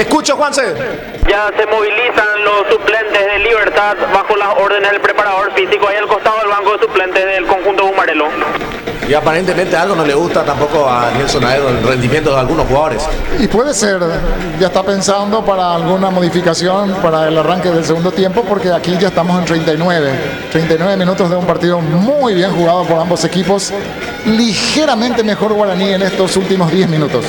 escucho, Juanse. Ya se movilizan los suplentes de Libertad bajo las órdenes del preparador físico ahí al costado del banco de suplentes del conjunto Bumarelo. Y aparentemente algo no le gusta tampoco a Nelson Aedo, el rendimiento de algunos jugadores. Y puede ser, ya está pensando para alguna modificación para el arranque del segundo tiempo, porque aquí ya estamos en 39 minutos de un partido muy bien jugado por ambos equipos. Ligeramente mejor Guaraní en estos últimos 10 minutos.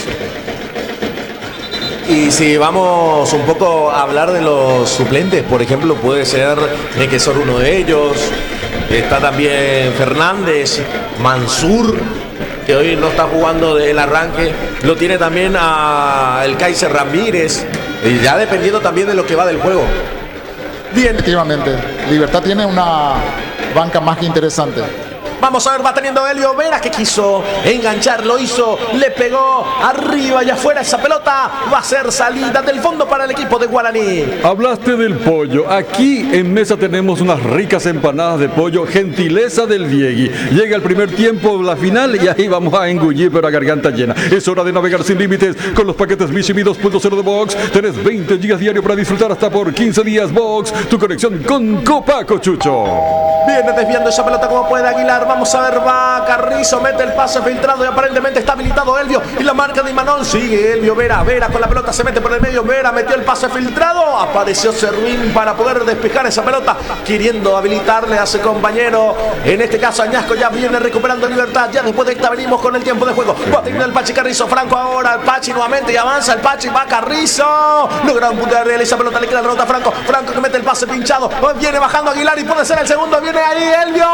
Y si vamos un poco a hablar de los suplentes, por ejemplo, puede ser Nequesor uno de ellos. Está también Fernández, Mansur, que hoy no está jugando del arranque. Lo tiene también a el Kaiser Ramírez, y ya dependiendo también de lo que va del juego. Bien. Efectivamente, Libertad tiene una banca más que interesante. Vamos a ver, va teniendo Elvio Vera, que quiso enganchar, lo hizo, le pegó arriba y afuera esa pelota. Va a ser salida del fondo para el equipo de Guaraní. Hablaste del pollo. Aquí en mesa tenemos unas ricas empanadas de pollo, gentileza del Diegui. Llega el primer tiempo, la final, y ahí vamos a engullir, pero a garganta llena. Es hora de navegar sin límites con los paquetes Mishimi 2.0 de Box. Tenés 20 gigas diario para disfrutar hasta por 15 días. Box, tu conexión con Copaco, Chucho. Viene desviando esa pelota como puede Aguilar. Vamos a ver, va Carrizo, mete el pase filtrado y aparentemente está habilitado Elvio. Y la marca de Imanol sigue Elvio Vera. Vera con la pelota se mete por el medio. Vera metió el pase filtrado. Apareció Servín para poder despejar esa pelota, queriendo habilitarle a su compañero. En este caso Añasco ya viene recuperando Libertad. Ya después de esta venimos con el tiempo de juego. Va a tener el Pachi Carrizo. Franco ahora. El Pachi nuevamente y avanza el Pachi. Va Carrizo. Logra un punto de esa pelota. Le queda la pelota a Franco. Franco que mete el pase pinchado. Viene bajando Aguilar y puede ser el segundo. Viene ahí Elvio.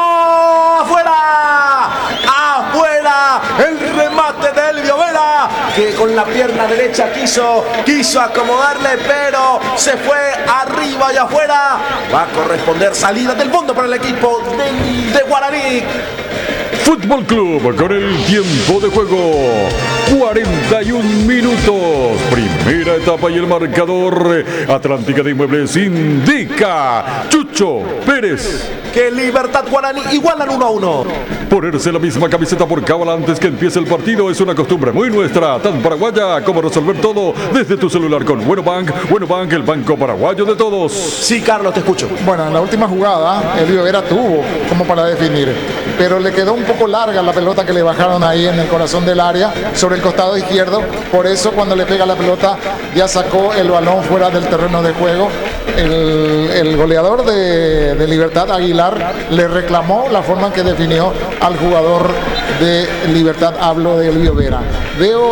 ¡Afuera! ¡Afuera! El remate de Elvio Vera, que con la pierna derecha quiso acomodarle, pero se fue arriba y afuera. Va a corresponder salida del fondo para el equipo de Guaraní. Fútbol Club con el tiempo de juego. 41 minutos. Primera etapa y el marcador. Atlántica de Inmuebles indica Chucho Pérez que Libertad Guaraní igualan 1-1. Ponerse la misma camiseta por cábala antes que empiece el partido es una costumbre muy nuestra, tan paraguaya como resolver todo desde tu celular con Bueno Bank, el banco paraguayo de todos. Sí, Carlos, te escucho. Bueno, en la última jugada, Elvio Vera tuvo como para definir, pero le quedó un poco larga la pelota que le bajaron ahí en el corazón del área, sobre el costado izquierdo. Por eso cuando le pega la pelota ya sacó el balón fuera del terreno de juego. El goleador de Libertad, Aguilar, le reclamó la forma en que definió al jugador de Libertad. Hablo de Elvio Vera. Veo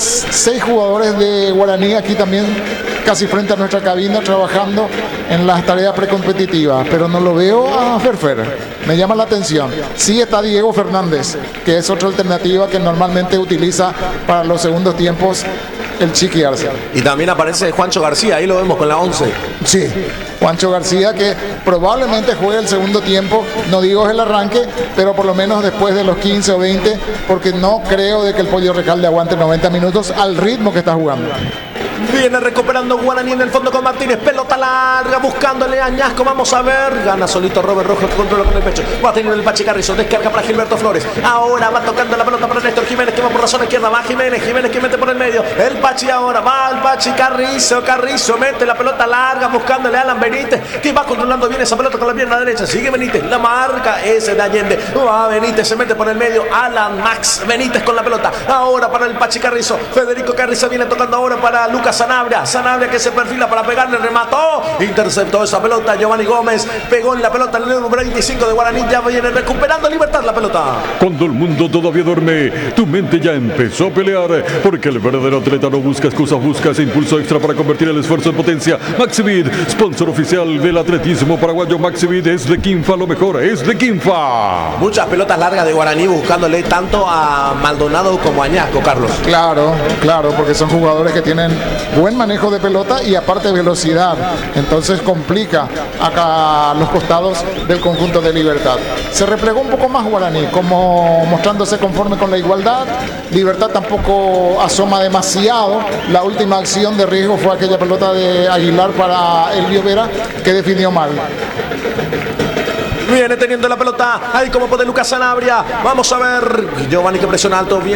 6 jugadores de Guaraní aquí también, casi frente a nuestra cabina, trabajando en las tareas precompetitivas, pero no lo veo a Ferfer. Me llama la atención. Sí está Diego Fernández, que es otra alternativa que normalmente utiliza para los segundos tiempos el Chiqui Arce. Y también aparece Juancho García, ahí lo vemos con la 11. Sí, Juancho García, que probablemente juegue el segundo tiempo, no digo el arranque, pero por lo menos después de los 15 o 20, porque no creo de que el Pollo Recalde aguante 90 minutos al ritmo que está jugando. Viene recuperando Guaraní en el fondo con Martínez. Pelota larga buscándole a Añasco. Vamos a ver. Gana solito Robert Rojo que controla con el pecho. Va a tener el Pachi Carrizo. Descarga para Gilberto Flores. Ahora va tocando la pelota para Néstor Jiménez, que va por la zona izquierda. Va Jiménez que mete por el medio. El Pachi ahora. Va el Pachi Carrizo. Carrizo mete la pelota larga buscándole a Alan Benítez, que va controlando bien esa pelota con la pierna derecha. Sigue Benítez. La marca ese de Allende. Va Benítez. Se mete por el medio. Alan Max Benítez con la pelota. Ahora para el Pachi Carrizo. Federico Carrizo viene tocando ahora para Lucas Sanabria que se perfila para pegarle, remató, interceptó esa pelota. Giovanni Gómez pegó en la pelota en el número 25 de Guaraní. Ya viene recuperando Libertad la pelota. Cuando el mundo todavía duerme, tu mente ya empezó a pelear, porque el verdadero atleta no busca excusas, busca ese impulso extra para convertir el esfuerzo en potencia. Maximid, sponsor oficial del atletismo paraguayo. Maximid es de Quinfa, lo mejor es de Quinfa. Muchas pelotas largas de Guaraní buscándole tanto a Maldonado como a Añasco, Carlos. Claro, porque son jugadores que tienen buen manejo de pelota y aparte velocidad, entonces complica acá los costados del conjunto de Libertad. Se replegó un poco más Guaraní, como mostrándose conforme con la igualdad. Libertad tampoco asoma demasiado. La última acción de riesgo fue aquella pelota de Aguilar para Elvio Vera, que definió mal. Viene teniendo la pelota ahí como puede Lucas Sanabria. Vamos a ver. Giovanni que presiona alto.